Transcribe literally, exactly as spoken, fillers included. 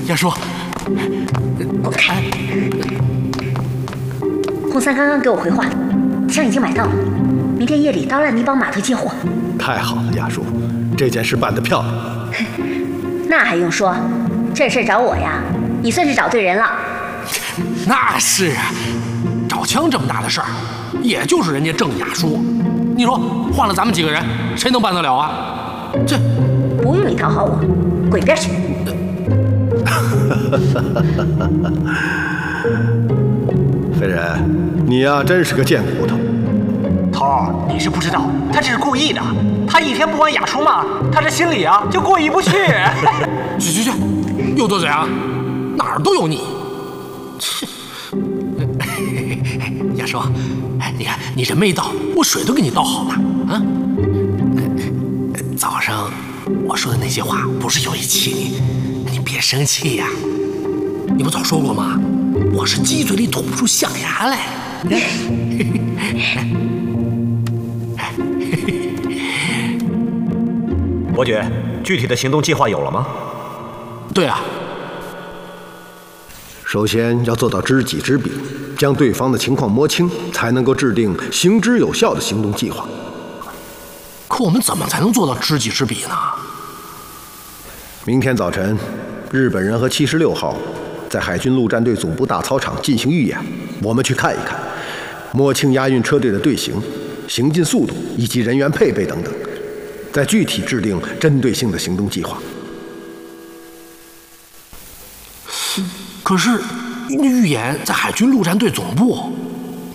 亚叔， 滚开！红三刚刚给我回话，枪已经买到了，明天夜里到烂泥帮码头接货。 太好了，亚叔，这件事办得漂亮。 那还用说，这事找我呀，你算是找对人了。 那是啊，找枪这么大的事儿，也就是人家郑亚叔。你说换了咱们几个人，谁能办得了啊？这不用你讨好我，滚一边去！ 飞人，你呀、啊、真是个贱骨头。 头儿，你是不知道，他这是故意的。他一天不往雅叔骂，他这心里啊就过意不去。 去去去，又多嘴啊，哪儿都有你。切，亚叔，哎，你看你人没到，我水都给你倒好了啊。早上我说的那些话不是有意气你，你别生气呀。你不早说过吗？我是鸡嘴里吐不出象牙来。 伯爵，具体的行动计划有了吗？ 对啊， 首先要做到知己知彼，将对方的情况摸清，才能够制定行之有效的行动计划。 可我们怎么才能做到知己知彼呢？ 明天早晨，日本人和七十六号在海军陆战队总部大操场进行预演，我们去看一看，摸清押运车队的队形、行进速度以及人员配备等等，再具体制定针对性的行动计划。 可是预演在海军陆战队总部，